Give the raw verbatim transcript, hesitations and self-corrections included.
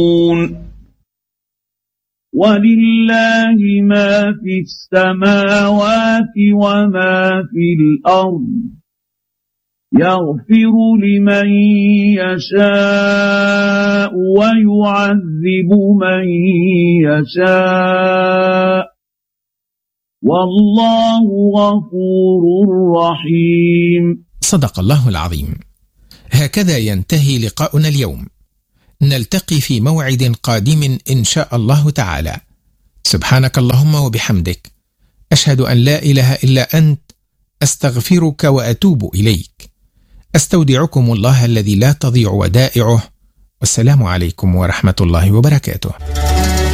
ولله ما في السماوات وما في الأرض يغفر لمن يشاء ويعذب من يشاء والله غفور رحيم. صدق الله العظيم. هكذا ينتهي لقاؤنا اليوم، نلتقي في موعد قادم إن شاء الله تعالى. سبحانك اللهم وبحمدك، أشهد أن لا إله إلا أنت، أستغفرك وأتوب إليك. أستودعكم الله الذي لا تضيع ودائعه، والسلام عليكم ورحمة الله وبركاته.